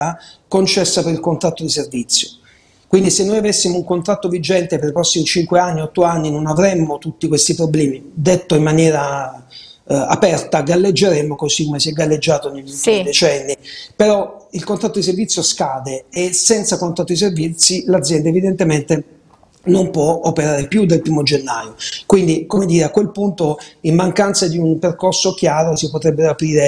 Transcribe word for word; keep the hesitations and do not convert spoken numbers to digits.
concessa per il contratto di servizio. Quindi se noi avessimo un contratto vigente per i prossimi cinque anni, otto anni, non avremmo tutti questi problemi. Detto in maniera eh, aperta, galleggeremmo così come si è galleggiato negli ultimi Sì. decenni. Però il contratto di servizio scade e senza contratto di servizi l'azienda evidentemente non può operare più del primo gennaio. Quindi, come dire, a quel punto, in mancanza di un percorso chiaro, si potrebbero aprire